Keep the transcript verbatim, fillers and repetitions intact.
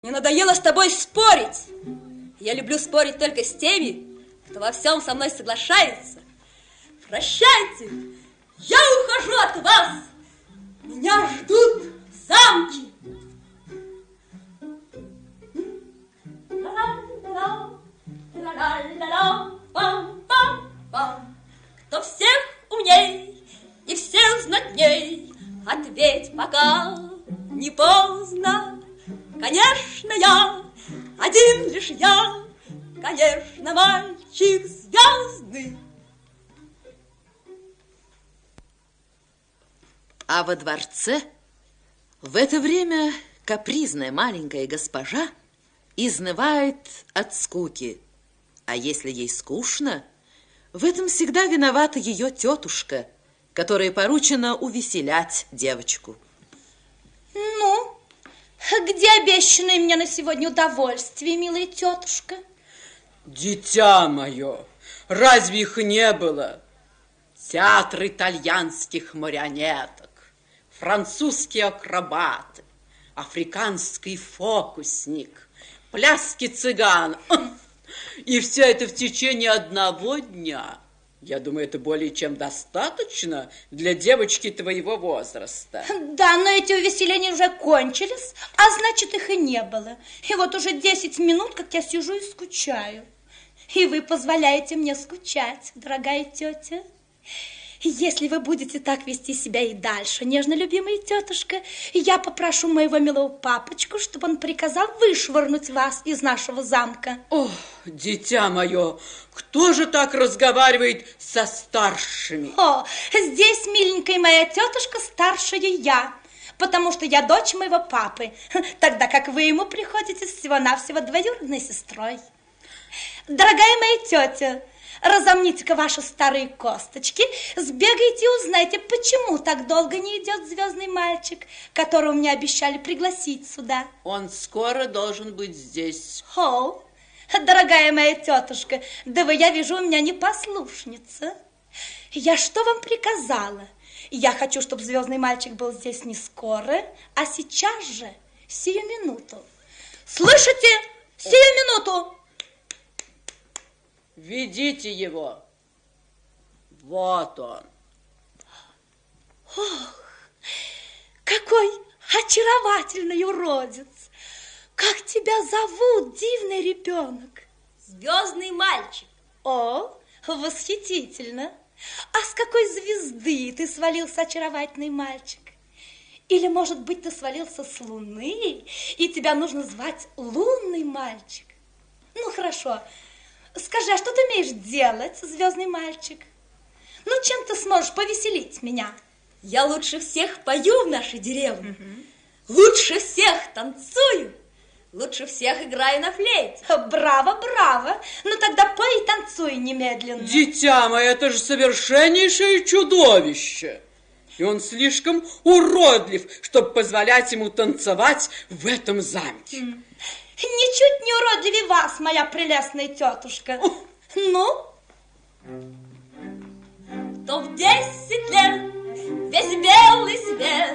Мне надоело с тобой спорить. Я люблю спорить только с теми, кто во всем со мной соглашается. Прощайте, я ухожу от вас. Меня ждут в замке. Кто всех умней и всех знатней, ответь, пока не поздно. Конечно, я, один лишь я, конечно, мальчик звездный. А во дворце в это время капризная маленькая госпожа изнывает от скуки. А если ей скучно, в этом всегда виновата ее тетушка, которой поручено увеселять девочку. Ну, где обещанное мне на сегодня удовольствие, милая тетушка? Дитя мое, разве их не было? Театр итальянских марионеток, французские акробаты, африканский фокусник, пляски цыган. И все это в течение одного дня. Я думаю, это более чем достаточно для девочки твоего возраста. Да, но эти увеселения уже кончились, а значит, их и не было. И вот уже десять минут, как я сижу и скучаю. И вы позволяете мне скучать, дорогая тетя. Если вы будете так вести себя и дальше, нежно любимая тетушка, я попрошу моего милого папочку, чтобы он приказал вышвырнуть вас из нашего замка. Ох, дитя мое, кто же так разговаривает со старшими? О, здесь, миленькая моя тетушка, старшая я, потому что я дочь моего папы, тогда как вы ему приходитесь всего-навсего двоюродной сестрой. Дорогая моя тетя, разомните-ка ваши старые косточки, сбегайте и узнайте, почему так долго не идет звездный мальчик, которого мне обещали пригласить сюда. Он скоро должен быть здесь. О, дорогая моя тетушка, да вы, я вижу, у меня непослушница. Я что вам приказала? Я хочу, чтобы звездный мальчик был здесь не скоро, а сейчас же, сию минуту. Слышите? Сию минуту! Ведите его. Вот он. Ох, какой очаровательный уродец! Как тебя зовут, дивный ребенок? Звездный мальчик. О, восхитительно! А с какой звезды ты свалился, очаровательный мальчик? Или, может быть, ты свалился с луны, и тебя нужно звать лунный мальчик? Ну, хорошо. Скажи, а что ты умеешь делать, звездный мальчик? Ну, чем ты сможешь повеселить меня? Я лучше всех пою в нашей деревне. Угу. Лучше всех танцую. Лучше всех играю на флейте. Браво, браво. Ну, тогда пой и танцуй немедленно. Дитя мое, это же совершеннейшее чудовище. И он слишком уродлив, чтобы позволять ему танцевать в этом замке. Mm. Ничуть не уродливее вас, моя прелестная тетушка. О. Ну? То в десять лет весь белый свет